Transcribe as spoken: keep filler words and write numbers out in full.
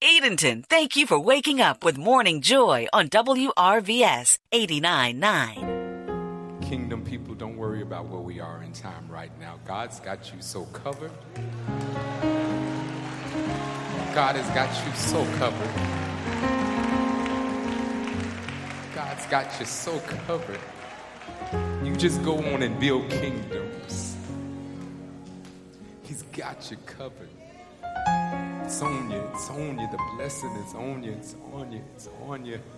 Edenton, thank you for waking up with Morning Joy on W R V S eighty-nine point nine. Kingdom people, don't worry about where we are in time right now. God's got you so covered. God has got you so covered. God's got you so covered. You just go on and build kingdoms. He's got you covered. It's on you, it's on you. The blessing is on you, it's on you, it's on you.